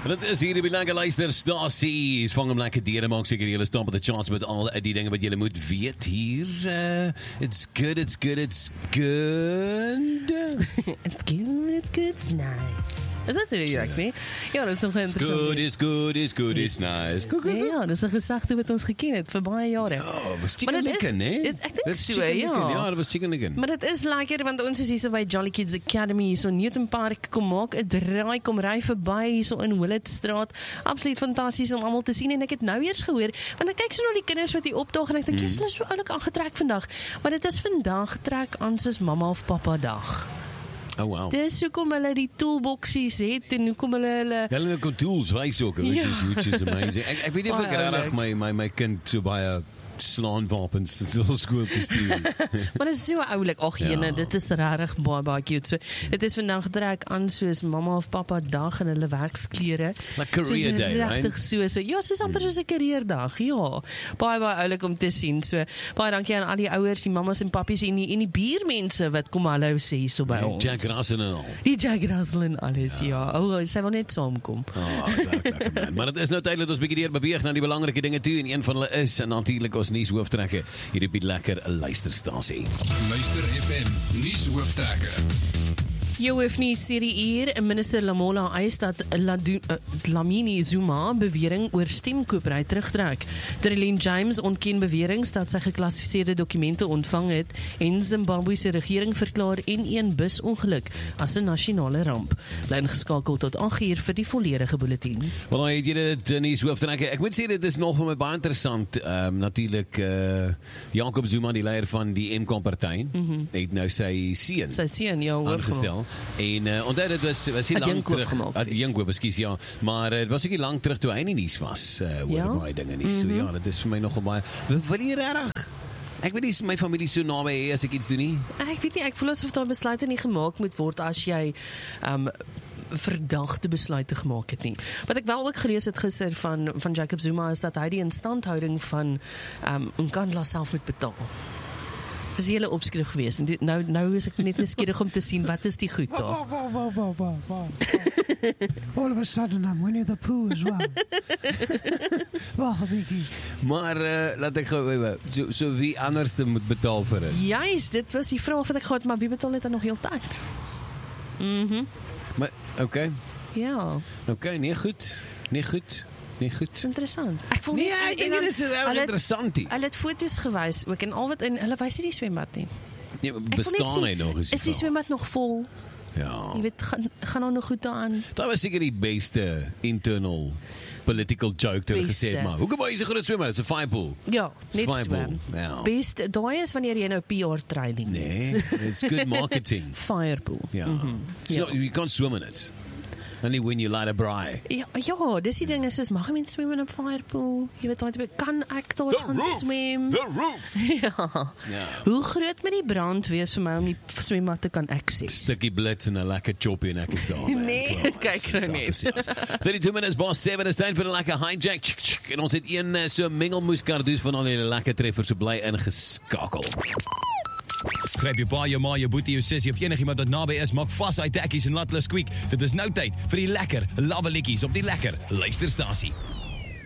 Dit is hier die lekker luisterstasie. Vang hem lekker dieren, maak seker julle staan op die charts met al die dinge wat julle moet weet hier. It's good, it's good, it's good. It's good, it's good, it's nice. Is dat er direct, nee? Ja, dat is nog interessant. It's good, it's good, it's nice. Ja, dat is een gesegde wat ons geken het vir baie jare. Ja, was chicken licken, hè? Ek dink so, ja. Ja, dat was chicken licken. Maar dit is lekker, want ons is hier so by Jolly Kids Academy, hier so Newton Park, kom maak 'n draai, kom ry verby, hier so in Willetstraat. Absoluut fantasties om almal te sien, en ek het nou eers gehoor, want ek kyk so na die kinders wat hier opdaag, en ek dink, hulle is so oulik aangetrek vandag, maar dit is vandag trek aan soos mamma of papa dag. Oh, wow. Dis hoekom hulle die toolboxies het, en hoekom hulle Hulle kon tools wys ook, which is amazing. Ek weet nie of ek regtig my kind so baie slaanwapens til skool te stuur. Maar dit is so oulik, ag jene, dit is regtig baie cute. So, dit is vandag getrek aan soos mamma of papa dag in hulle werksklere. Like career day, right? Regtig so, ja, soos amper soos 'n careerdag, ja. Baie oulik om te sien. So, baie dankie aan al die ouers, die mammas en pappies en die buurmense wat kom hallo sê hier so by ons. Jack Russell en al. Die Jack Russell en alles, ja. Sy wil net saamkom. Lekker man. Maar dit is nou tyd dat ons bietjie deur beweeg na die belangrike dinge toe, en een van hulle is natuurlik ons nuushooftrekke hier op die lekker luisterstasie. Luister FM nuushooftrekke. Jou hoofnuus hierdie uur, minister Lamola eis dat Dlamini Zuma bewering oor stemkopery terugtrek. Trillian James ontken beweringe dat sy geklassifiseerde dokumente ontvang het, en Zimbabwe se regering verklaar N1 busongeluk as 'n nasionale ramp. Bly ingeskakel tot 8uur vir die volledige bulletin. Wel, jy het dit nuushooftrekke. Ek moet sê dit is nog vir my baie interessant. Natuurlik Jacob Zuma, die leier van die MK-party, het nou sy seun aangestel. En onthou dit was nie lank terug. Adjunko, ekskuus, ja. Maar dit was ook nie lank terug toe hy nie nuus was oor baie dinge nie. So ja, dit is vir my nogal baie. Wil jy regtig? Ek weet nie my familie so naby as ek iets doen nie. Ek weet nie, ek voel asof daar besluite nie gemaak moet word as jy verdagte besluite gemaak het nie. Wat ek wel ook gelees het gister van Jacob Zuma is dat hy die instandhouding van Nkandla self moet betaal. Dis 'n hele opskrif gewees. En nou is ek net nuuskierig om te sien wat is die goed daar. All of a sudden I'm Winnie the Pooh as well. Maar laat ek gou so wie anderste moet betaal vir dit? Juist, dit was die vraag wat ek gehad, maar wie betaal dit dan nog heeltyd? Maar okay. Ja. Okay, nee goed. Dis interessant. Ek voel nee, ek dink dit is regtig interessant. Hulle het foto's gewys ook en al wat in hulle wys nie die swembad nie. Nee, bestaan hy nog? Is die swembad nog vol? Ja. Jy weet, gaan nou nog goed daaraan. Dit was seker die beste internal political joke toe gesê, maar hoekom jy so groot swembad? It's a fire pool. Ja, net swem. Ja. Best, daai is wanneer jy nou PR training. Nee, it's good marketing. Fire pool. Ja. You can't swim in it. Only when you light a braai. Ja, dis die ding is soos, mag jy mens swem in 'n firepool? Jy weet, kan ek daar gaan swem? The roof! Ja. Hoe groot moet die brand wees vir my om die swembad te kan access? Stukkie blits en 'n lekker choppie en ek is daar. Nee, kyk nou net. 32 minutes past 7 is tyd vir 'n lekker hijack. En ons het een so mengelmoes kardoes van al die lekker treffers, so bly ingeskakel. Gryp jou pa, jou ma, jou boetie, jou sussie of enigiemand wat naby is, maak vas uit tekkies en laat hulle squeak. Dit is nou tyd vir die lekker lawwe liedjies op die lekker luisterstasie.